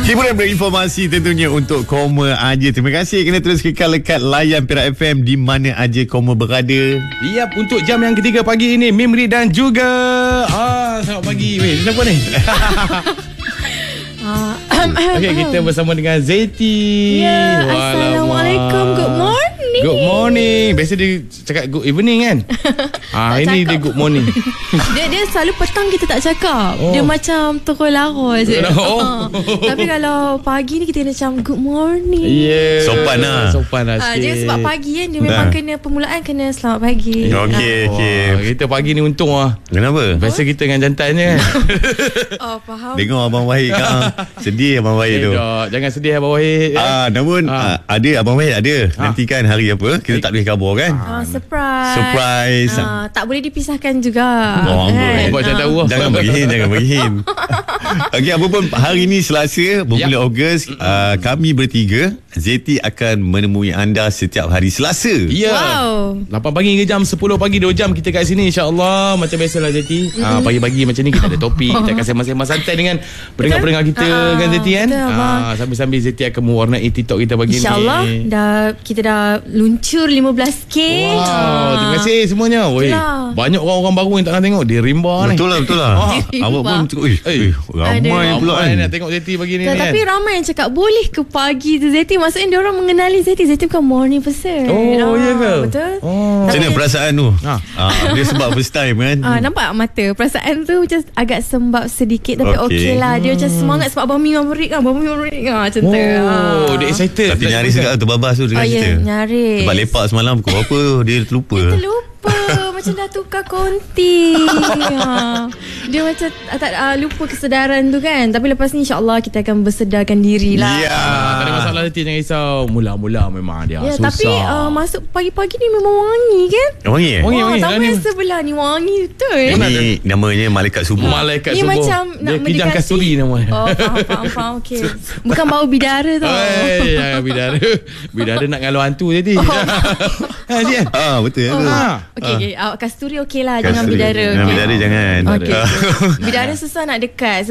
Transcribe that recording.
Hiburan berinformasi tentunya untuk Koma aja. Terima kasih kerana terus kekal lekat layan Perak FM di mana aja Koma berada. Yap, untuk jam yang ketiga pagi ini Mimri dan juga selamat pagi. Weh, siapa ni? Okay, kita bersama dengan Zeti. Ya, Assalamualaikum. Good morning. Good morning. Biasa dia cakap good evening kan? Ini dia good morning. Dia selalu petang kita tak cakap. Dia macam terus lara je. Tapi kalau pagi ni kita macam good morning. Yeah. Sopan lah. Sopan lah sikit. Dia sebab pagi kan dia memang kena permulaan kena selamat pagi. Okey. Kita pagi ni untung lah. Kenapa? Biasa kita dengan jantan je kan. Faham. Dengar Abang Wahid kan. Sedih Abang Wahid tu. Jangan sedih Abang Wahid. Namun ada Abang Wahid ada. Nanti kan hari apa kita tak boleh khabar kan. Surprise. Tak boleh dipisahkan juga. Kan? Jangan bergihin. Okey, apa pun hari ni Selasa bermula Ogos, kami bertiga Zeti akan menemui anda setiap hari Selasa. Ya. Wow. 8 pagi hingga jam 10 pagi 2 jam kita kat sini insya-Allah. Macam biasalah Zeti. Pagi-pagi macam ni kita ada topik, kita akan sembang-sembang santai dengan pendengar-pendengar kita kan Zeti kan. Sambil-sambil Zeti akan mewarnai TikTok kita pagi ni. InsyaAllah kita dah luncur 15k. Wow, terima kasih semuanya. Banyak orang-orang baru yang tak nak tengok di Rimba ni. Betul lah. Awak pun ramai pula kan nak tengok Zeti pagi ni. Tapi ramai yang cakap boleh ke pagi tu Zeti. Maksudnya dia orang mengenali Zeti bukan morning person. Ya ke? Betul. Macam mana perasaan tu? Dia sebab first time kan. Nampak mata perasaan tu macam agak sembab sedikit. Tapi okey lah. Dia macam semangat sebab Abang Mi merik kan. Macam tu. Dia excited. Tapi nyaris juga terbabas tu dengan cerita. Nyaris. Sebab lepak semalam pukul berapa tu dia terlupa. Macam dah tukar konti. Dia macam tak lupa kesedaran tu kan. Tapi lepas ni insyaAllah kita akan bersedarkan diri lah. Tak ada masalah nanti, jangan risau. Mula-mula memang dia susah. Tapi masuk pagi-pagi ni memang wangi kan. Wangi Tamu yang sebelah ni wangi betul. Ini namanya Malaikat Subuh. Ni macam nak mendekati. Kijang kasturi namanya. Faham. Okay. Bukan bau bidara tau. Jangan bidara nak ngalau hantu jadi. Betul. Okay. Kasturi okey lah. Jangan bidara. Bidara jangan. Okay. Bidara susah nak dekat.